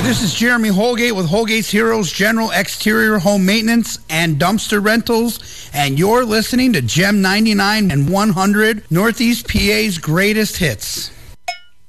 This is Jeremy Holgate with Holgate's Heroes General Exterior Home Maintenance and Dumpster Rentals, and you're listening to Gem 99 and 100, Northeast PA's greatest hits.